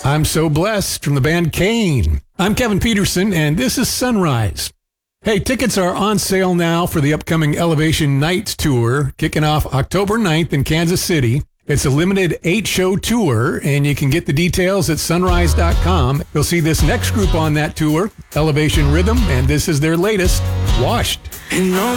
I'm So Blessed from the band Kane. I'm Kevin Peterson, and this is Sunrise. Hey, tickets are on sale now for the upcoming Elevation Nights Tour, kicking off October 9th in Kansas City. It's a limited 8-show tour, and you can get the details at sunrise.com. You'll see this next group on that tour, Elevation Rhythm, and this is their latest, Washed. You know